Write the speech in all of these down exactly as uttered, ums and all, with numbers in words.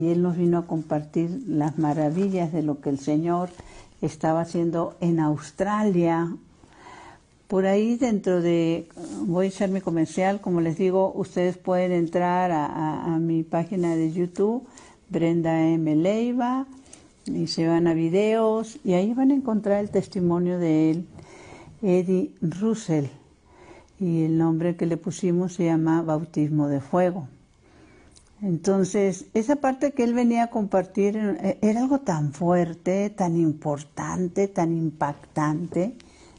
Y él nos vino a compartir las maravillas de lo que el Señor estaba haciendo en Australia. Por ahí dentro de, voy a echar mi comercial, como les digo, ustedes pueden entrar a, a, a mi página de YouTube, Brenda M. Leiva, y se van a videos, y ahí van a encontrar el testimonio de él, Eddie Russell, y el nombre que le pusimos se llama Bautismo de Fuego. Entonces, esa parte que él venía a compartir era algo tan fuerte, tan importante, tan impactante,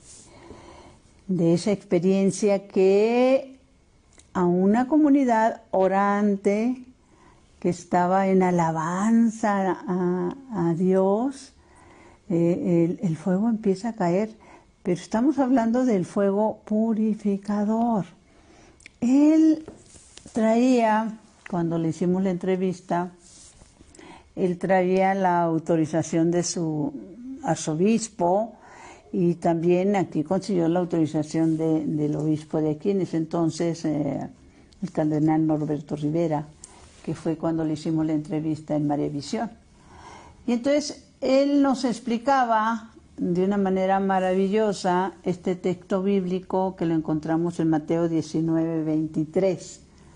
de esa experiencia que a una comunidad orante que estaba en alabanza a, a Dios, eh, el, el fuego empieza a caer, pero estamos hablando del fuego purificador. Él traía, cuando le hicimos la entrevista, él traía la autorización de su arzobispo y también aquí consiguió la autorización de, del obispo de aquí, en ese entonces eh, el cardenal Norberto Rivera, que fue cuando le hicimos la entrevista en María Visión. Y entonces él nos explicaba de una manera maravillosa este texto bíblico que lo encontramos en Mateo diecinueve, veintitrés.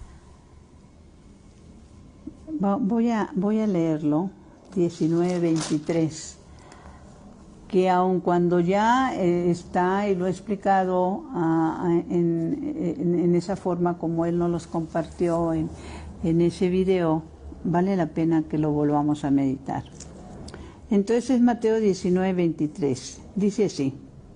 Voy a, voy a leerlo, diecinueve, veintitrés, que aun cuando ya eh, está, y lo he explicado uh, en, en, en esa forma como él nos los compartió en, en ese video, vale la pena que lo volvamos a meditar. Entonces Mateo diecinueve, veintitrés, dice así.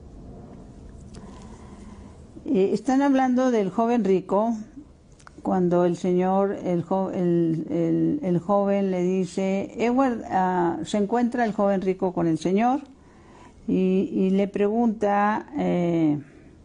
Eh, están hablando del joven rico, cuando el Señor, el, jo, el, el, el joven le dice, Edward, uh, se encuentra el joven rico con el Señor y, y le pregunta, eh,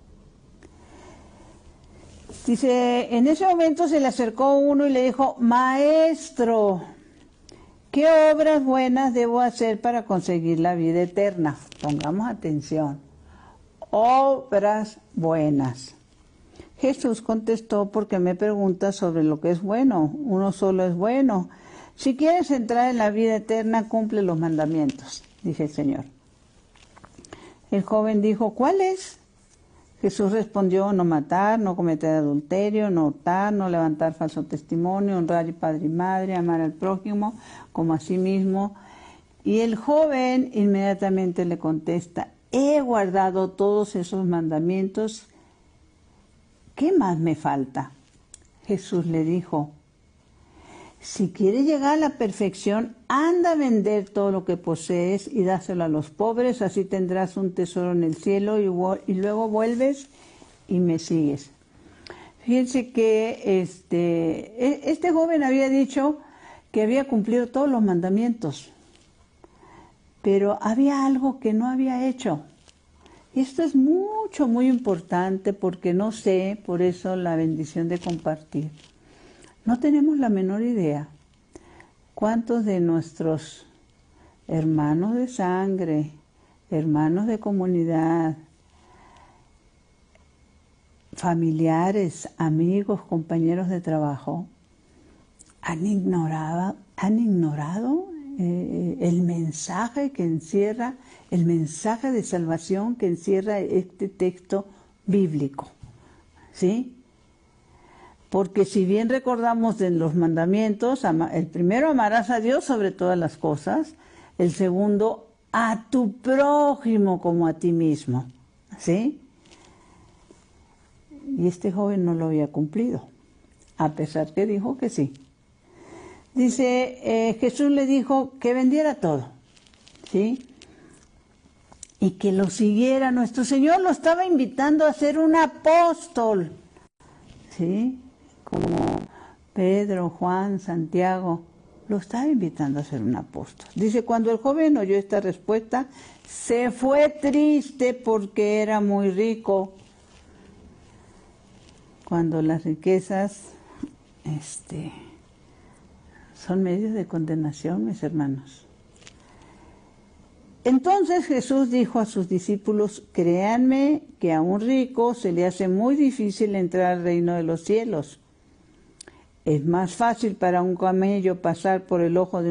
dice, en ese momento se le acercó uno y le dijo, Maestro, ¿qué obras buenas debo hacer para conseguir la vida eterna? Pongamos atención, obras buenas. Jesús contestó, ¿por qué me preguntas sobre lo que es bueno? Uno solo es bueno. Si quieres entrar en la vida eterna, cumple los mandamientos, dice el Señor. El joven dijo, ¿cuáles? Jesús respondió, no matar, no cometer adulterio, no hurtar, no levantar falso testimonio, honrar a padre y madre, amar al prójimo como a sí mismo. Y el joven inmediatamente le contesta, he guardado todos esos mandamientos. ¿Qué más me falta? Jesús le dijo, si quieres llegar a la perfección, anda a vender todo lo que posees y dáselo a los pobres, así tendrás un tesoro en el cielo y, y luego vuelves y me sigues. Fíjense que este, este joven había dicho que había cumplido todos los mandamientos, pero había algo que no había hecho. Y esto es mucho, muy importante porque no sé, por eso la bendición de compartir. No tenemos la menor idea cuántos de nuestros hermanos de sangre, hermanos de comunidad, familiares, amigos, compañeros de trabajo, han ignorado, han ignorado eh, el mensaje que encierra, el mensaje de salvación que encierra este texto bíblico, ¿sí? Porque si bien recordamos en los mandamientos, el primero amarás a Dios sobre todas las cosas, el segundo a tu prójimo como a ti mismo, ¿sí? Y este joven no lo había cumplido, a pesar que dijo que sí. Dice, eh, Jesús le dijo que vendiera todo, ¿sí? Y que lo siguiera. Nuestro Señor lo estaba invitando a ser un apóstol, ¿sí? Como Pedro, Juan, Santiago, lo estaba invitando a ser un apóstol. Dice, cuando el joven oyó esta respuesta, se fue triste porque era muy rico. Cuando las riquezas este, son medios de condenación, mis hermanos. Entonces Jesús dijo a sus discípulos, créanme que a un rico se le hace muy difícil entrar al reino de los cielos. Es más fácil para un camello pasar por el ojo de